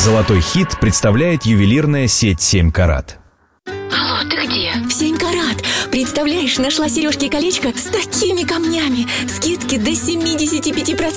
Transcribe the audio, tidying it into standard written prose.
«Золотой хит» представляет ювелирная сеть «7 карат». Алло, ты где? В 7 карат. Представляешь, нашла сережки и колечко с такими камнями. Скидки до 75%.